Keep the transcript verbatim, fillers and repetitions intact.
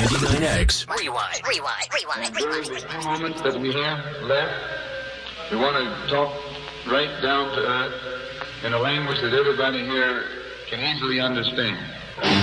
ninety-nine X. Rewind, rewind, rewind, rewind. During the few moments that we have left, we want to talk right down to earth in a language that everybody here can easily understand.